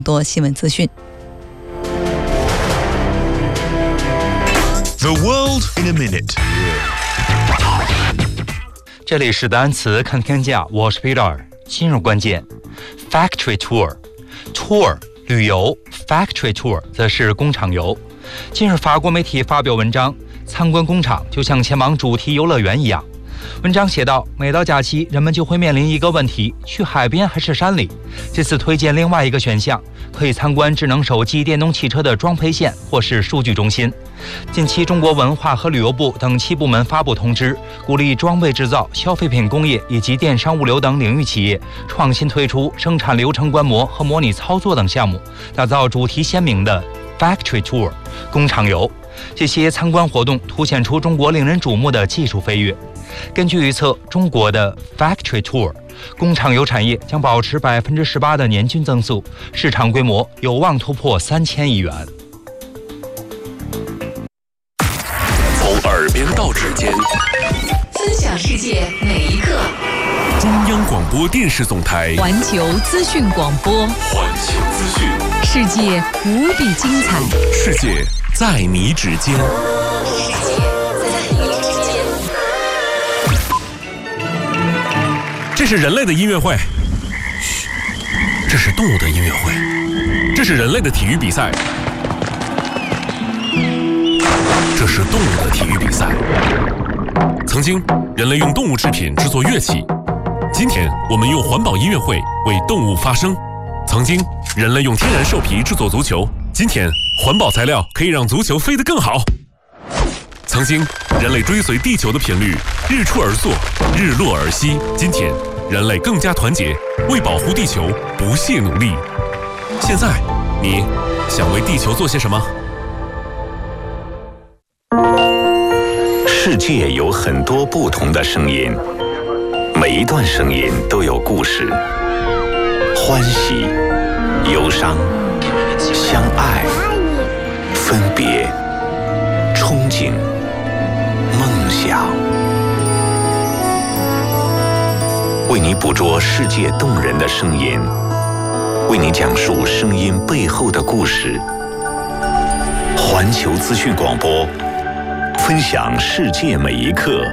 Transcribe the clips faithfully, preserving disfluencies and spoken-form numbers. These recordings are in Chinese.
多新闻资讯。 The world in a minute。 这里是单词看天下，我是 Peter。今日关键 ：factory tour，tour 旅游 ，factory tour 则是工厂游。近日，法国媒体发表文章，参观工厂就像前往主题游乐园一样。文章写道，每到假期，人们就会面临一个问题：去海边还是山里？这次推荐另外一个选项，可以参观智能手机、电动汽车的装配线或是数据中心。近期，中国文化和旅游部等七部门发布通知，鼓励装备制造、消费品工业以及电商物流等领域企业创新推出生产流程观摩和模拟操作等项目，打造主题鲜明的 factory tour 工厂游。这些参观活动凸显出中国令人瞩目的技术飞跃。根据预测，中国的 factory tour 工厂游产业将保持百分之十八的年均增速，市场规模有望突破三千亿元。 从耳边到指尖， 分享世界每一刻。 中央广播电视总台环球资讯广播， 环球资讯， 世界无比精彩， 世界在你指尖。 世界在你指尖。 这是人类的音乐会，嘘，这是动物的音乐会，这是人类的体育比赛，这是动物的体育比赛。曾经，人类用动物制品制作乐器，今天我们用环保音乐会为动物发声。曾经，人类用天然兽皮制作足球，今天环保材料可以让足球飞得更好。曾经，人类追随地球的频率，日出而作，日落而息。今天，人类更加团结，为保护地球不懈努力。现在，你想为地球做些什么？ 世界有很多不同的声音，每一段声音都有故事，欢喜、忧伤、相爱、分别、憧憬、梦想。为你捕捉世界动人的声音，为你讲述声音背后的故事。环球资讯广播，分享世界每一刻。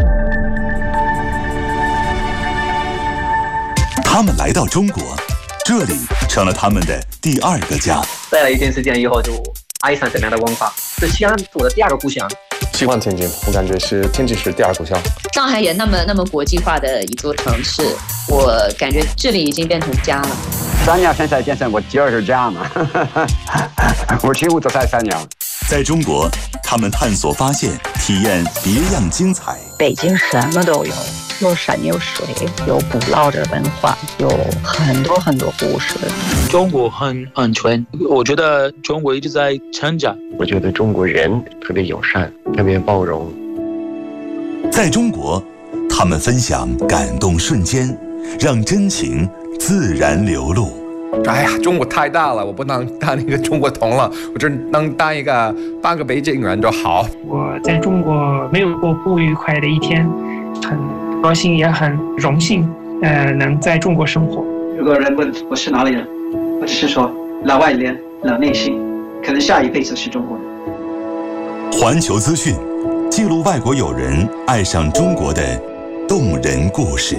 他们来到中国，这里成了他们的第二个家。 待了一段时间以后，就爱上这边的文化，是西安我的第二个故乡。 喜欢天津，我感觉是天津市第二故乡。 上海也那么那么国际化的一座城市，我感觉这里已经变成家了。 三年现在变成我第二个家嘛，我几乎都在三年。 在中国，他们探索、发现、体验别样精彩。 北京什么都有，有山有水，有古老的文化，有很多很多故事。 中国很安全，我觉得中国一直在成长。 我觉得中国人特别友善，特别包容。 在中国，他们分享感动瞬间，让真情自然流露。 哎呀，中国太大了，我不能当一个中国通了，我只能当一个半个北京人就好。 我在中国没有过不愉快的一天，很高兴也很荣幸，呃，能在中国生活。 如果人问我是哪里人，我只是说老外脸、老内心，可能下一辈子是中国人。 环球资讯记录外国友人爱上中国的动人故事。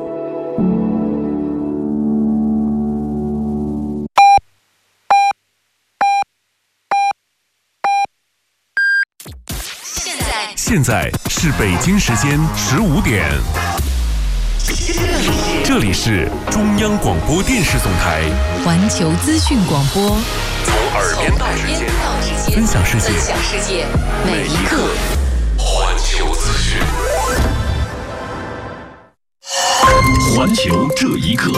现在是北京时间十五点，这里是中央广播电视总台环球资讯广播， 从耳边到指尖，分享世界， 分享世界每一刻。 环球资讯， 环球这一刻。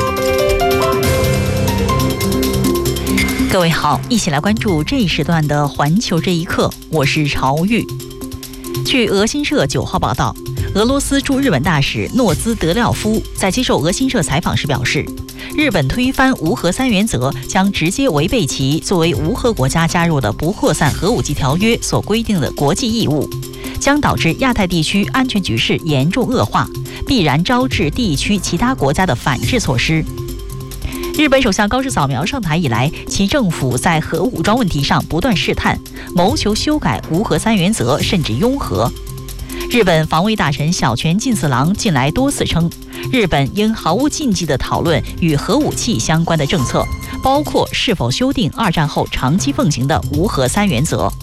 各位好，一起来关注这一时段的环球这一刻，我是朝玉。据俄新社九号报道，俄罗斯驻日本大使诺兹德廖夫在接受俄新社采访时表示，日本推翻无核三原则将直接违背其作为无核国家加入的不扩散核武器条约所规定的国际义务，将导致亚太地区安全局势严重恶化，必然招致地区其他国家的反制措施。 日本首相高市早苗上台以来，其政府在核武装问题上不断试探，谋求修改无核三原则，甚至拥核。日本防卫大臣小泉进次郎近来多次称，日本应毫无禁忌地讨论与核武器相关的政策，包括是否修订二战后长期奉行的无核三原则。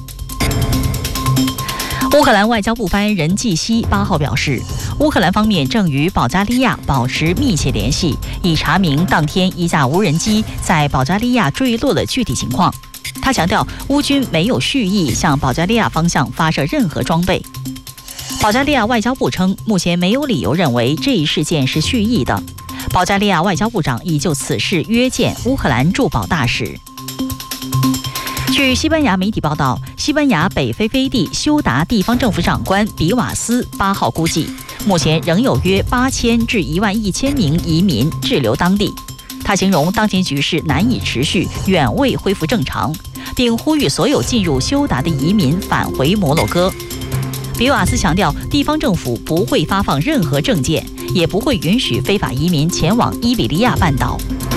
乌克兰外交部发言人季希八号表示，乌克兰方面正与保加利亚保持密切联系，以查明当天一架无人机在保加利亚坠落的具体情况。他强调，乌军没有蓄意向保加利亚方向发射任何装备。保加利亚外交部称，目前没有理由认为这一事件是蓄意的。保加利亚外交部长已就此事约见乌克兰驻保大使。据西班牙媒体报道，西班牙北非飞地休达地方政府长官比瓦斯八号估计，目前仍有约八千至一万一千名移民滞留当地。他形容当前局势难以持续，远未恢复正常，并呼吁所有进入休达的移民返回摩洛哥。比瓦斯强调，地方政府不会发放任何证件，也不会允许非法移民前往伊比利亚半岛。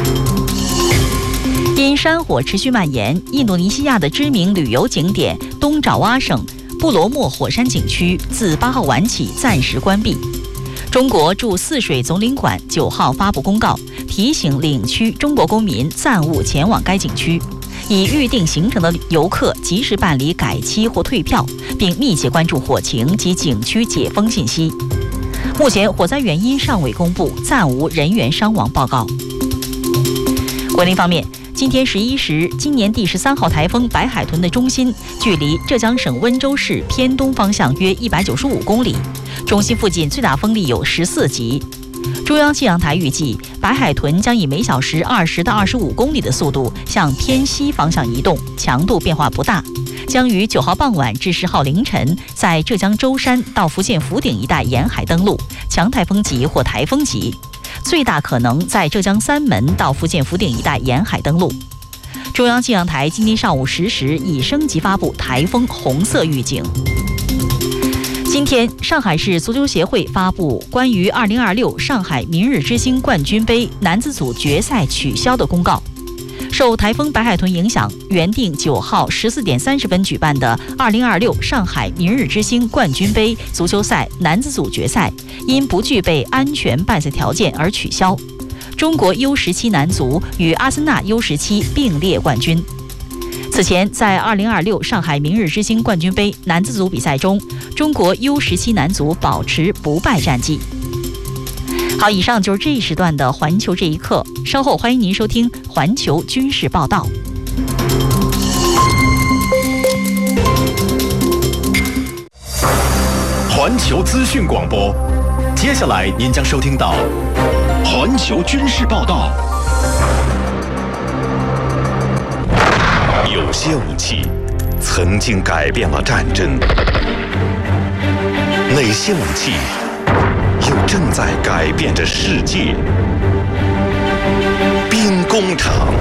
因山火持续蔓延，印度尼西亚的知名旅游景点东爪哇省布罗莫火山景区自八号晚起暂时关闭。中国驻泗水总领馆九号发布公告，提醒领区中国公民暂勿前往该景区，已预定行程的游客及时办理改期或退票，并密切关注火情及景区解封信息。目前火灾原因尚未公布，暂无人员伤亡报告。国内方面，今天十一时，今年第十三号台风白海豚的中心距离浙江省温州市偏东方向约一百九十五公里，中心附近最大风力有十四级。中央气象台预计，白海豚将以每小时二十到二十五公里的速度向偏西方向移动，强度变化不大，将于九号傍晚至十号凌晨在浙江舟山到福建福鼎一带沿海登陆，强台风级或台风级。最大可能在浙江三门到福建福鼎一带沿海登陆。中央气象台今天上午十时已升级发布台风红色预警。今天，上海市足球协会发布关于二零二六上海明日之星冠军杯男子组决赛取消的公告。受台风白海豚影响，原定九号十四点三十分举办的二零二六上海明日之星冠军杯足球赛男子组决赛，因不具备安全办赛条件而取消。中国 U 十七 男足与阿森纳 U 十七 并列冠军。此前，在二零二六上海明日之星冠军杯男子组比赛中，中国 U 十七 男足保持不败战绩。好，以上就是这一时段的环球这一刻，稍后欢迎您收听环球军事报道。 环球资讯广播，接下来您将收听到环球军事报道。 有些武器曾经改变了战争，哪些武器又正在改变着世界？兵工厂。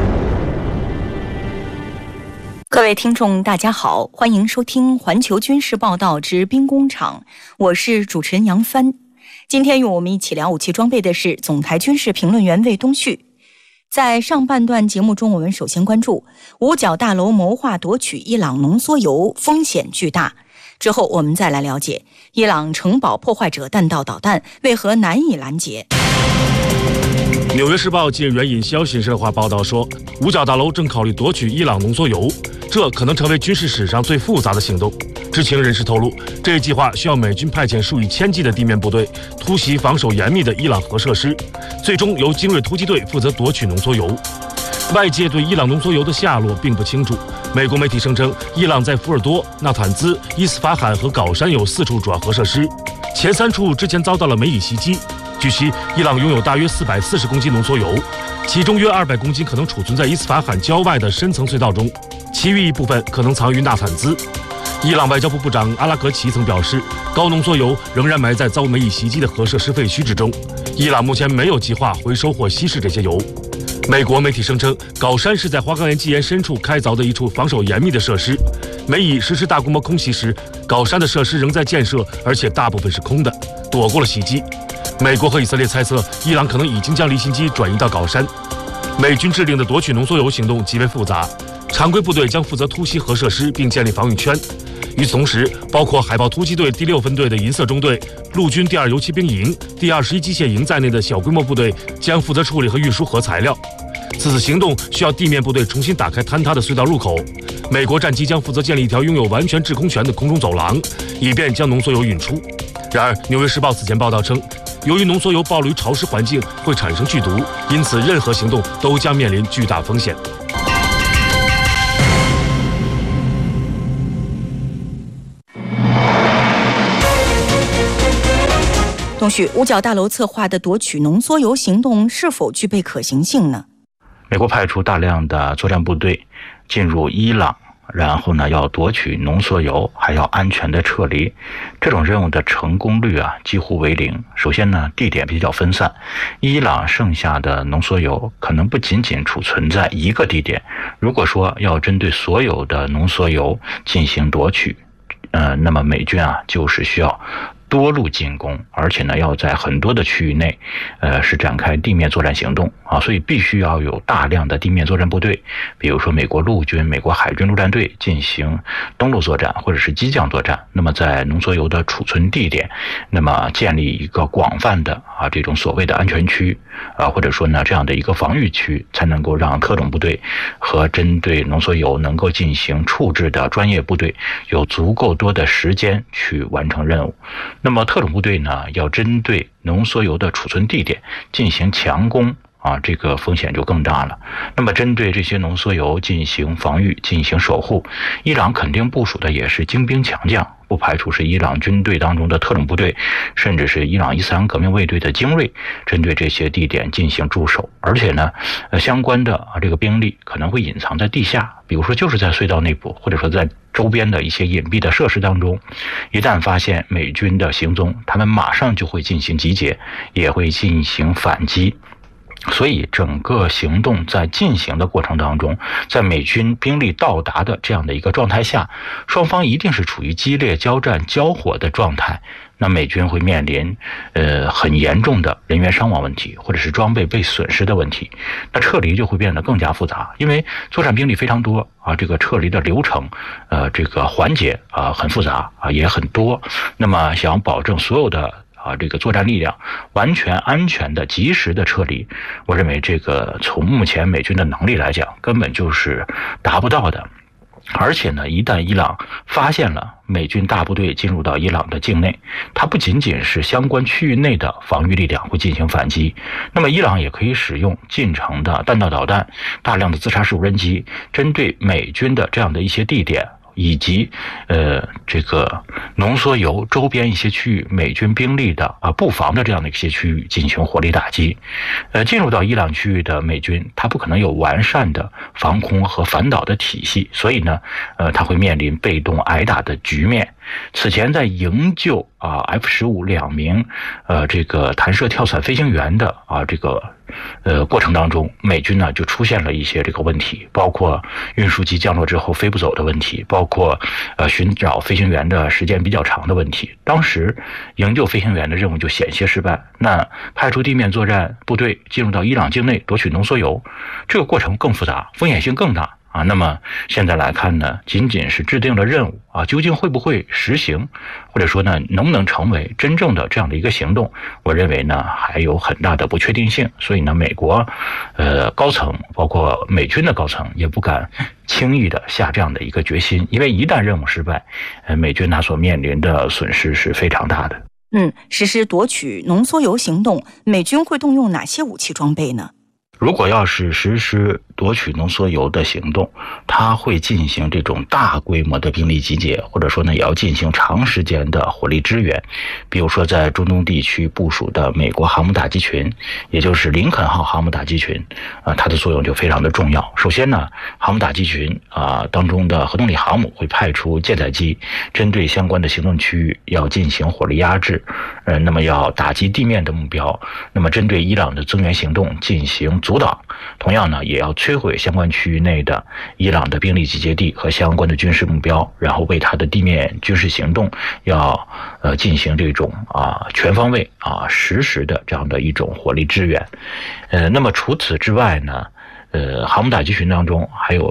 各位听众大家好，欢迎收听环球军事报道之兵工厂，我是主持人杨帆。今天与我们一起聊武器装备的是总台军事评论员魏东旭。在上半段节目中，我们首先关注五角大楼谋划夺取伊朗浓缩铀风险巨大，之后我们再来了解伊朗城堡破坏者弹道导弹为何难以拦截。 纽约时报近日援引消息社化报道说，五角大楼正考虑夺取伊朗浓缩铀，这可能成为军事史上最复杂的行动。知情人士透露，这一计划需要美军派遣数以千计的地面部队突袭防守严密的伊朗核设施，最终由精锐突击队负责夺取浓缩铀。外界对伊朗浓缩铀的下落并不清楚。美国媒体声称，伊朗在福尔多、纳坦兹、伊斯法罕和镐山有四处主要核设施，前三处之前遭到了美以袭击。据悉，伊朗拥有大约四百四十公斤浓缩铀，其中约二百公斤可能储存在伊斯法罕郊外的深层隧道中，其余一部分可能藏于纳坦兹。伊朗外交部部长阿拉格齐曾表示，高浓缩铀仍然埋在遭美以袭击的核设施废墟之中，伊朗目前没有计划回收或稀释这些铀。美国媒体声称，镐山是在花岗岩基岩深处开凿的一处防守严密的设施，美以实施大规模空袭时，镐山的设施仍在建设，而且大部分是空的，躲过了袭击。美国和以色列猜测，伊朗可能已经将离心机转移到镐山。 美军制定的夺取浓缩铀行动极为复杂，常规部队将负责突袭核设施并建立防御圈。与此同时，包括海豹突击队第六分队的银色中队、陆军第二游骑兵营、第二十一机械营在内的小规模部队将负责处理和运输核材料。此次行动需要地面部队重新打开坍塌的隧道入口，美国战机将负责建立一条拥有完全制空权的空中走廊，以便将浓缩铀运出。然而，《纽约时报》此前报道称，由于浓缩铀暴露于潮湿环境会产生剧毒，因此任何行动都将面临巨大风险。 东旭，五角大楼策划的夺取浓缩铀行动是否具备可行性呢？ 美国派出大量的作战部队进入伊朗，然后呢要夺取浓缩铀，还要安全的撤离，这种任务的成功率啊几乎为零。首先呢，地点比较分散，伊朗剩下的浓缩铀可能不仅仅储存在一个地点。如果说要针对所有的浓缩铀进行夺取，呃，那么美军啊就是需要多路进攻，而且呢要在很多的区域内，呃是展开地面作战行动啊，所以必须要有大量的地面作战部队，比如说美国陆军、美国海军陆战队进行登陆作战或者是机降作战。那么在浓缩铀的储存地点，那么建立一个广泛的啊这种所谓的安全区啊，或者说呢这样的一个防御区，才能够让特种部队和针对浓缩铀能够进行处置的专业部队有足够多的时间去完成任务。那么特种部队呢，要针对浓缩铀的储存地点进行强攻啊，这个风险就更大了。那么针对这些浓缩铀进行防御、进行守护，伊朗肯定部署的也是精兵强将，不排除是伊朗军队当中的特种部队，甚至是伊朗伊斯兰革命卫队的精锐，针对这些地点进行驻守。而且呢，呃，相关的啊这个兵力可能会隐藏在地下，比如说就是在隧道内部，或者说在周边的一些隐蔽的设施当中。一旦发现美军的行踪，他们马上就会进行集结，也会进行反击。所以整个行动在进行的过程当中，在美军兵力到达的这样的一个状态下，双方一定是处于激烈交战交火的状态。那美军会面临呃很严重的人员伤亡问题，或者是装备被损失的问题。那撤离就会变得更加复杂，因为作战兵力非常多啊，这个撤离的流程呃这个环节啊很复杂啊也很多。那么想要保证所有的啊，这个作战力量完全安全的及时的撤离，我认为这个从目前美军的能力来讲，根本就是达不到的。而且呢，一旦伊朗发现了美军大部队进入到伊朗的境内，它不仅仅是相关区域内的防御力量会进行反击，那么伊朗也可以使用近程的弹道导弹、大量的自杀式无人机，针对美军的这样的一些地点，以及呃这个浓缩铀周边一些区域美军兵力的啊布防的这样的一些区域进行火力打击。呃进入到伊朗区域的美军，它不可能有完善的防空和反导的体系，所以呢呃它会面临被动挨打的局面。此前在营救啊 F 十五 两名呃这个弹射跳伞飞行员的啊这个呃过程当中，美军呢就出现了一些这个问题，包括运输机降落之后飞不走的问题，包括呃寻找飞行员的时间比较长的问题。当时营救飞行员的任务就险些失败，那派出地面作战部队进入到伊朗境内夺取浓缩铀，这个过程更复杂，风险性更大啊。那么现在来看呢，仅仅是制定了任务啊，究竟会不会实行，或者说呢能不能成为真正的这样的一个行动，我认为呢还有很大的不确定性。所以呢美国呃高层包括美军的高层也不敢轻易的下这样的一个决心，因为一旦任务失败，呃美军他所面临的损失是非常大的。 嗯，实施夺取浓缩铀行动，美军会动用哪些武器装备呢？ 如果要是实施夺取浓缩铀的行动，它会进行这种大规模的兵力集结，或者说呢也要进行长时间的火力支援。比如说在中东地区部署的美国航母打击群，也就是林肯号航母打击群啊，它的作用就非常的重要。首先呢，航母打击群啊当中的核动力航母会派出舰载机，针对相关的行动区域要进行火力压制，呃，那么要打击地面的目标，那么针对伊朗的增援行动进行阻挡，同样呢也要摧毁相关区域内的伊朗的兵力集结地和相关的军事目标，然后为他的地面军事行动要呃进行这种啊全方位啊实时的这样的一种火力支援。呃那么除此之外呢， 呃，航母打击群当中还有